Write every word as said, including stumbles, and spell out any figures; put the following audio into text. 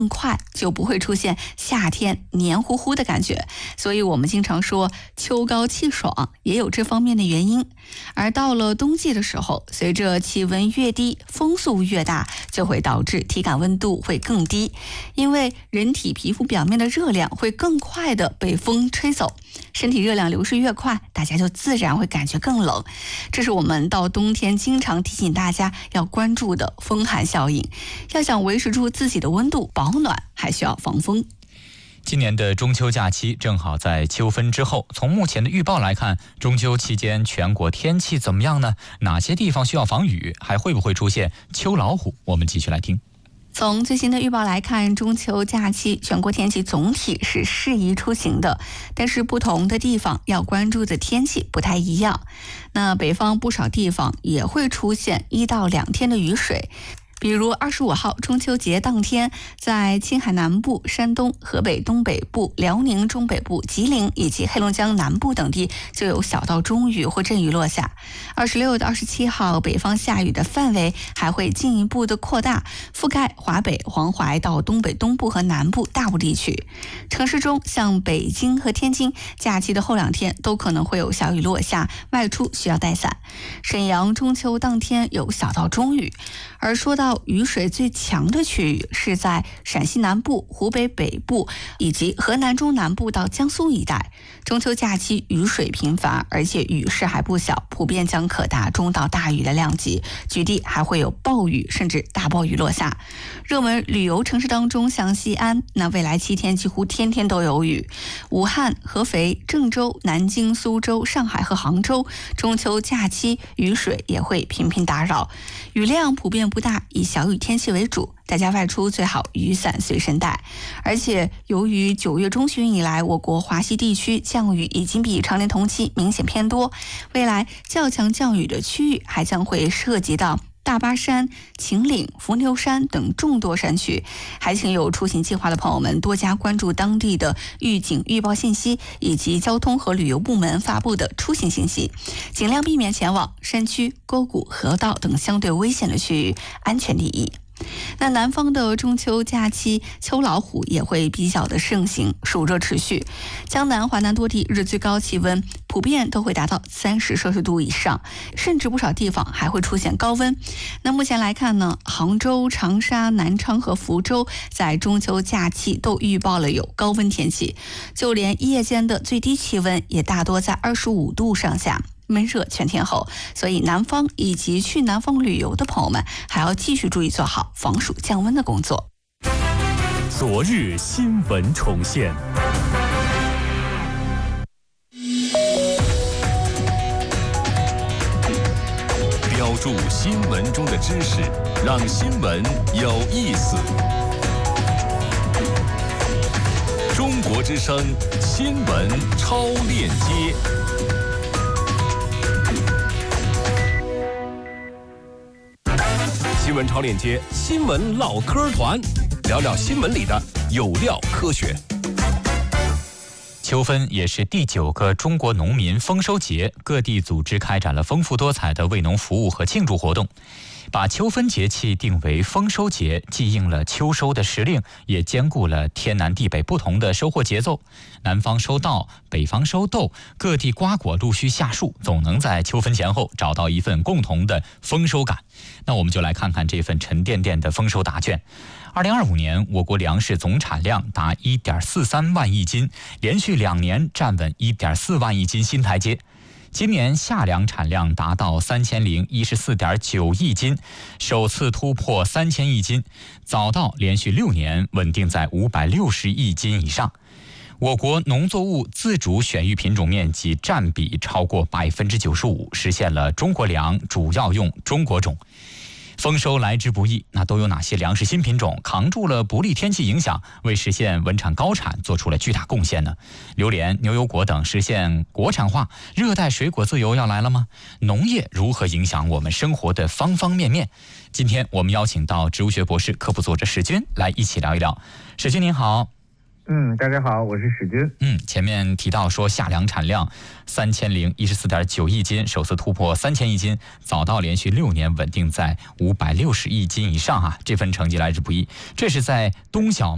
更快，就不会出现夏天黏糊糊的感觉。所以我们经常说秋高气爽，也有这方面的原因。而到了冬季的时候，随着气温越低，风速越大，就会导致体感温度会更低，因为人体皮肤表面的热量会更快的被风吹走，身体热量流失越快，大家就自然会感觉更冷。这是我们到冬天经常提醒大家要关注的风寒效应。要想维持住自己的温度，保暖还需要防风。 今年的中秋假期正好在秋分之后，从目前的预报来看，中秋期间全国天气怎么样呢？哪些地方需要防雨？还会不会出现秋老虎？我们继续来听。 从最新的预报来看，中秋假期全国天气总体是适宜出行的，但是不同的地方要关注的天气不太一样。那北方不少地方也会出现一到两天的雨水。比如二十五号中秋节当天，在青海南部、山东、河北东北部、辽宁中北部、吉林以及黑龙江南部等地就有小到中雨或阵雨落下。二十六到二十七号，北方下雨的范围还会进一步的扩大，覆盖华北、黄淮到东北东部和南部大部地区。城市中，像北京和天津，假期的后两天都可能会有小雨落下，外出需要带伞。沈阳中秋当天有小到中雨。而说到雨水最强的区域是在陕西南部、湖北北部以及河南中南部到江苏一带。中秋假期雨水频繁，而且雨势还不小，普遍将可达中到大雨的量级，局地还会有暴雨甚至大暴雨落下。热门旅游城市当中，像西安，那未来七天几乎天天都有雨。武汉、合肥、郑州、南京、苏州、上海和杭州，中秋假期雨水也会频频打扰，雨量普遍不大，以小雨天气为主，大家外出最好雨伞随身带。而且由于九月中旬以来，我国华西地区降雨已经比常年同期明显偏多，未来较强降雨的区域还将会涉及到大巴山、秦岭、伏牛山等众多山区。还请有出行计划的朋友们多加关注当地的预警预报信息以及交通和旅游部门发布的出行信息，尽量避免前往山区、沟谷、河道等相对危险的区域，安全第一。那南方的中秋假期，秋老虎也会比较的盛行，暑热持续。江南、华南多地日最高气温普遍都会达到三十摄氏度以上，甚至不少地方还会出现高温。那目前来看呢，杭州、长沙、南昌和福州在中秋假期都预报了有高温天气，就连夜间的最低气温也大多在二十五度上下。闷热全天候，所以南方以及去南方旅游的朋友们还要继续注意做好防暑降温的工作。 昨日新闻重现，标注新闻中的知识，让新闻有意思。中国之声新闻超链接。新闻超链接，新闻唠嗑团，聊聊新闻里的有料科学。 秋分也是第九个中国农民丰收节，各地组织开展了丰富多彩的为农服务和庆祝活动。把秋分节气定为丰收节，既应了秋收的时令，也兼顾了天南地北不同的收获节奏。南方收稻，北方收豆，各地瓜果陆续下树，总能在秋分前后找到一份共同的丰收感。那我们就来看看这份沉甸甸的丰收答卷。二零二五年，我国粮食总产量达 一点四三万亿斤，连续两年站稳 一点四万亿斤新台阶。今年夏粮产量达到三千零一十四点九亿斤，首次突破三千亿斤。早稻连续六年稳定在五百六十亿斤以上。我国农作物自主选育品种面积占比超过百分之九十五，实现了中国粮主要用中国种。丰收来之不易，那都有哪些粮食新品种扛住了不利天气影响，为实现稳产高产做出了巨大贡献呢？榴莲、牛油果等实现国产化，热带水果自由要来了吗？农业如何影响我们生活的方方面面？今天我们邀请到植物学博士、科普作者史军来一起聊一聊。史军您好。 嗯，大家好，我是史军。 嗯，前面提到说夏粮产量三千零一十四点九亿斤，首次突破三千亿斤，早稻连续六年稳定在五百六十亿斤以上啊，这份成绩来之不易。这是在冬小